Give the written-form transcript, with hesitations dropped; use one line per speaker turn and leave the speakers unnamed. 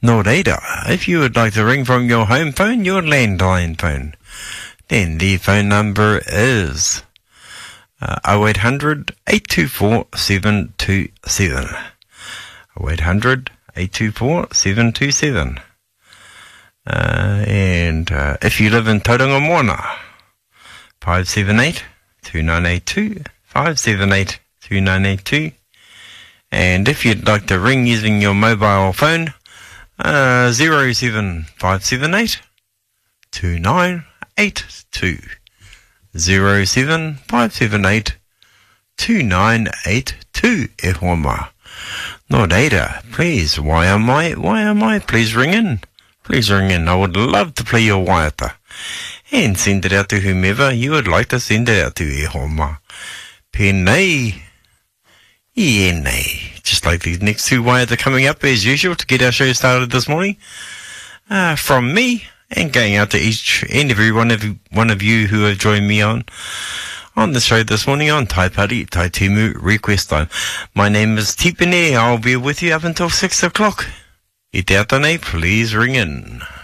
Nor data. If you would like to ring from your home phone, your landline phone, then the phone number is 0800 824 727. 0800 824 727. And if you live in Tauranga Moana, 578-2982, 578-2982. And if you'd like to ring using your mobile phone, 07578 2982. 07578 2982. E Homa. No data, please. Why am I? Please ring in. Please ring in. I would love to play your waiata. And send it out to whomever you would like to send it out to. E Homa. Penei. Ienei. Just like these next two waiata coming up as usual to get our show started this morning. From me, and going out to each and every one of you who have joined me on the show this morning on Tai Pari, Tai Timu Request Time. My name is Tipene. I'll be with you up until 6 o'clock. E te atanei, please ring in.